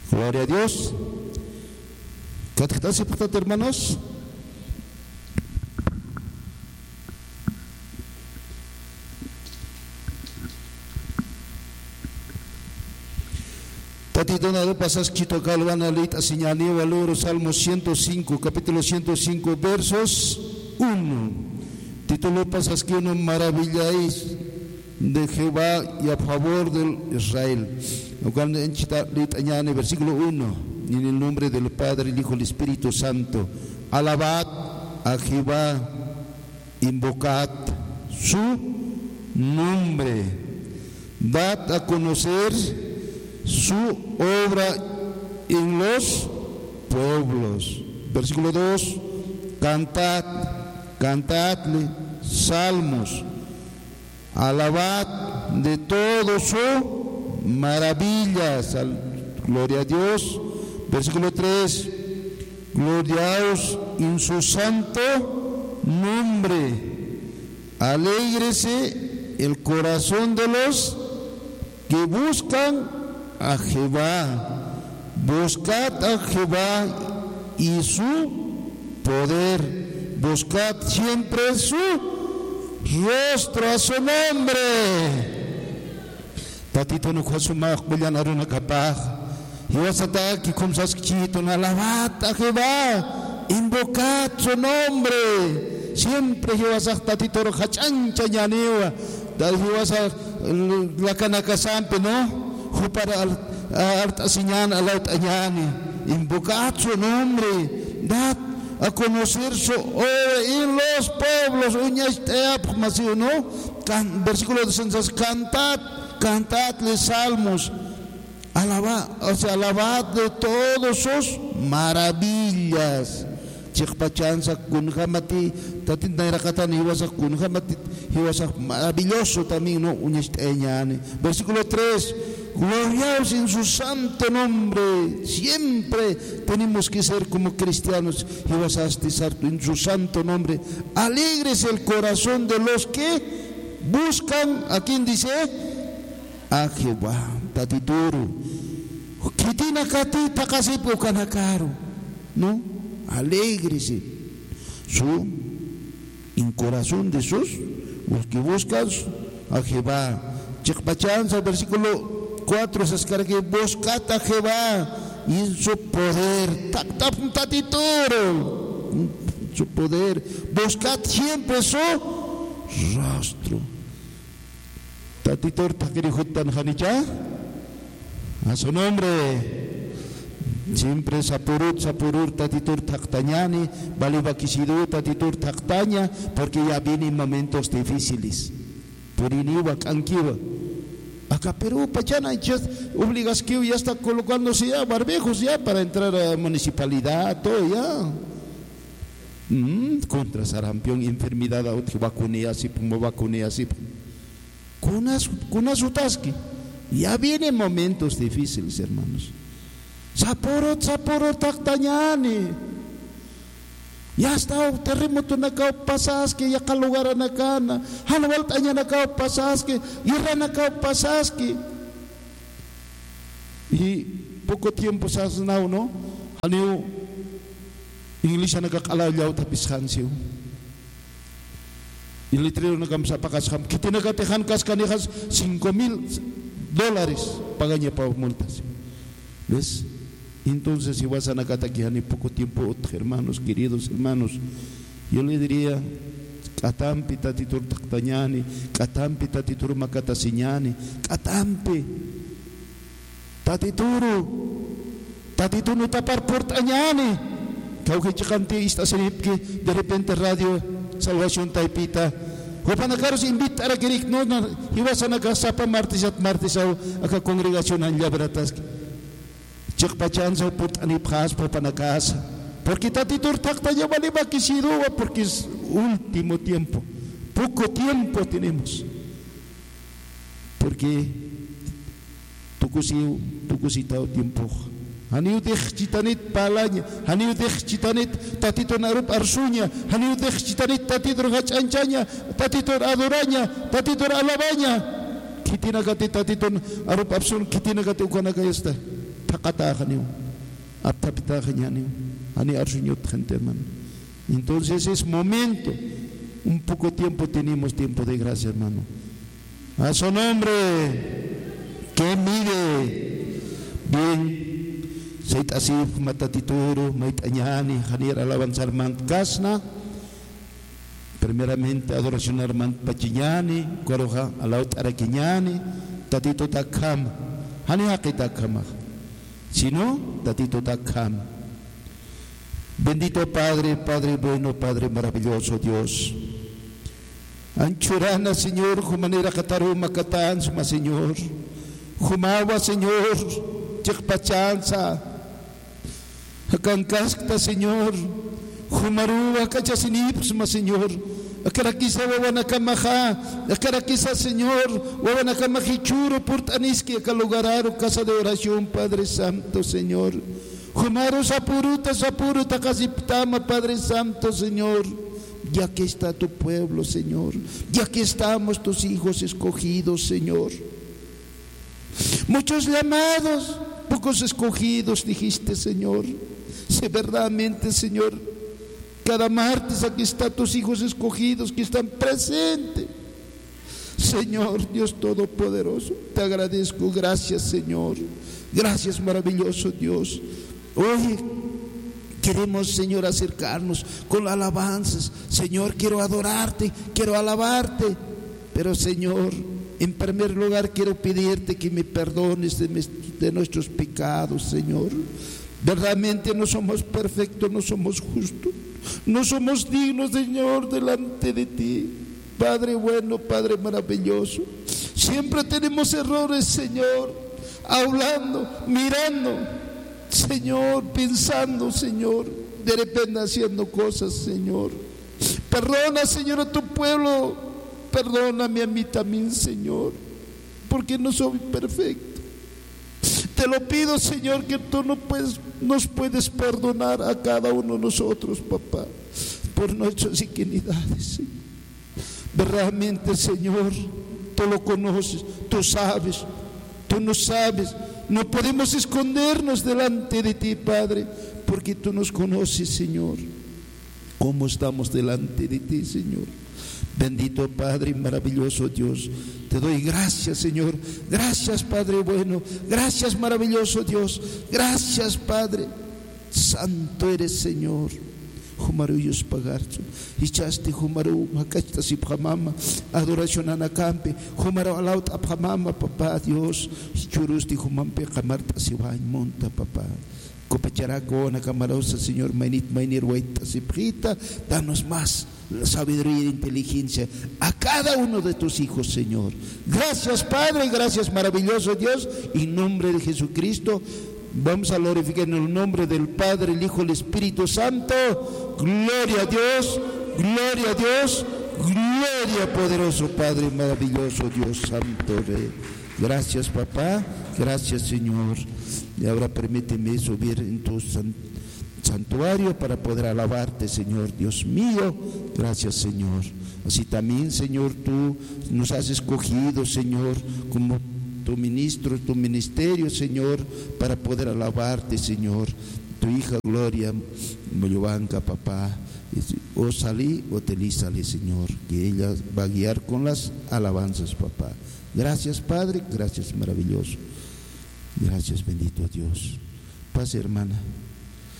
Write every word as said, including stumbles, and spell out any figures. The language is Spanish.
Gloria a Dios. ¿Qué tal, hermanos? Tatito nado pasas quito calvana lita señalía valor Salmo ciento cinco, capítulo ciento cinco, versos uno. Título pasas que uno maravilláis de Jehová y a favor del Israel. Versículo uno. En el nombre del Padre, el Hijo y el Espíritu Santo. Alabad a Jehová, invocad su nombre, dad a conocer su obra en los pueblos. Versículo dos. Cantad, cantadle salmos, alabad de todo su maravillas. Gloria a Dios. Versículo tres. Gloriaos en su santo nombre. Alégrese el corazón de los que buscan a Jehová. Buscad a Jehová y su poder. Buscad siempre su rostro, a su nombre. Tatito no cuasumak belian capaz. Hiwasata que comsas quito na alabad a Jehová, invocad su nombre. Siempre hiwasak tatito ro hachancha ñaniwa. Dal hiwasak la canakasampe, ¿no? Para artasiñan alaut añani. Invocad su nombre. Dad a conocer su obra en los pueblos. Uñas teap masivo, ¿no? Versículo de cantad, cantadle salmos. Alabad, o sea, alabad de todos sus maravillas. Chikpachansa kunjamati, tatin nairakatan hiwasak kunjamati, hiwasak maravilloso también, ¿no? Uñesteñane. Versículo tres. Gloriaos en su santo nombre. Siempre tenemos que ser como cristianos. Hiwasastizar en su santo nombre. Alegres el corazón de los que buscan, ¿a quién dice? A Jehová. Tatituro. Kitina katita kasipo kanakaro. ¿No? Alégrese. Su en corazón de sus los que buscan a Jehová. Chikpachanza, versículo cuatro, se escribe que buscad a Jehová y en su poder. Tak tak tatituro. Su poder. Buscad siempre su rostro. Tatitor takirihutan hanicha. A su nombre. Siempre sapurut, sapurut, tatitur taktañani, balibakisidu, tatitur taktaña, porque ya vienen momentos difíciles. Por iniwa, kankiwa. Acá Perú, Pachana, ya obligas que ya está colocándose ya barbejos ya para entrar a la municipalidad, todo ya. Mm, contra sarampión, enfermedad, vacune así, como vacune así. Con azutaski. Ya vienen momentos difíciles, hermanos. Saporo, saporo, taktañani. Ya está terremoto nakao pasaski, ya kalugara nakana. Hanawal tanya nakao pasaski, ira nakao pasaski. Y poco tiempo sasnao, ¿no? Haniu Inglesa nakakalaw yaw tapis hansiw. Y letrero nakamsapakas ham. Kita nakatehan kas kanihas cinco mil dólares paganya pa multas. ¿Ves? Entonces, si vas a Nakatakihan y poco tiempo, hermanos, queridos hermanos, yo le diría, Katampi tatitur taktañani, Katampi tatitur makatasiñani, Katampi tatituru, tatitunu tapar portañani, kau que chicante esta senipke, de repente radio Salvación Taipita, Jupanakaros invita a que no, y vas a Nakasapa martes at martes a la congregación en Yabratasque. Chikpachanza put anipjas papanacasa. Porque tatitur taktaña vale bakisiruwa porque es último tiempo. Poco tiempo tenemos. Porque tukusiu tukusitao tiempo. Haniu dech chitanit palaña, haniu dech chitanit tatito narup arsuña, haniu dech chitanit tatito hachanchaña, tatito adoraña, tatito alabaña. Kitina gati tatito arup arsun, kitina gati ukanaka esta. Takatajanio, Aptapitajanio, Ani Arsuñot, gente hermano. Entonces es momento, un poco tiempo tenemos tiempo de gracia, hermano. A su nombre, que mire bien, Seit Asif Matatituro, Maitanyani, Janir Alabanza Armand Casna, primeramente adoración Armand Pachiñani, Coroja Alaut Araquiñani, Tatito Takam, Haniaki Takama, si no, Tatito Takam. Bendito Padre, Padre bueno, Padre maravilloso Dios. Anchurana, Señor, Jumanera Cataruma Catán, Suma Señor. Jumawa, Señor, Chikpachanza. Akankasta, Señor. Jumarua, Cachasinip, Suma Señor. Akarakisa, Wawanakamaja. Akarakisa, Señor. Wawanakamajichuro, Purtaniski, Akalugararo, Casa de Oración, Padre Santo, Señor. Jumaro Sapuruta, Sapuruta, Casiptama, Padre Santo, Señor. Ya que está tu pueblo, Señor. Ya que estamos tus hijos escogidos, Señor. Muchos llamados, pocos escogidos, dijiste, Señor. Si verdaderamente, Señor, cada martes aquí están tus hijos escogidos que están presentes. Señor, Dios Todopoderoso, te agradezco. Gracias, Señor. Gracias, maravilloso Dios. Hoy queremos, Señor, acercarnos con alabanzas. Señor, quiero adorarte, quiero alabarte. Pero, Señor, en primer lugar quiero pedirte que me perdones de, mis, de nuestros pecados, Señor. Verdaderamente no somos perfectos, no somos justos, no somos dignos, Señor, delante de ti. Padre bueno, Padre maravilloso. Siempre tenemos errores, Señor, hablando, mirando, Señor, pensando, Señor, de repente haciendo cosas, Señor. Perdona, Señor, a tu pueblo. Perdóname a mí también, Señor, porque no soy perfecto. Te lo pido, Señor, que tú no puedes, nos puedes perdonar a cada uno de nosotros, papá, por nuestras iniquidades, Señor. Verdaderamente, Señor, tú lo conoces, tú sabes, tú no sabes. No podemos escondernos delante de ti, Padre, porque tú nos conoces, Señor. ¿Cómo estamos delante de ti, Señor? Bendito Padre, maravilloso Dios, te doy gracias, Señor. Gracias, Padre bueno. Gracias, maravilloso Dios. Gracias, Padre. Santo eres, Señor. Jumaru yus pagarcho, ichaste Jumaru, macachta si pamama, adoración anacampe, Jumaru alaut apamama, papá Dios, churusti Jumampe, camarta si va en monta, papá. Copacharaco, anacamarosa, Señor, mainit, mainir, hueita, si prita, danos más la sabiduría e inteligencia a cada uno de tus hijos, Señor. Gracias, Padre, gracias, maravilloso Dios, en nombre de Jesucristo. Vamos a glorificar en el nombre del Padre, el Hijo, el Espíritu Santo. Gloria a Dios, gloria a Dios, gloria poderoso Padre, maravilloso Dios Santo Rey. Gracias, papá, gracias, Señor. Y ahora permíteme subir en tu santuario para poder alabarte, Señor, Dios mío. Gracias, Señor. Así también, Señor, tú nos has escogido, Señor, como tu ministro, tu ministerio, Señor, para poder alabarte, Señor. Tu hija Gloria Moyobanca, papá, o salí o telízale, Señor, que ella va a guiar con las alabanzas, papá. Gracias, Padre, gracias, maravilloso. Gracias, bendito Dios. Paz, hermana.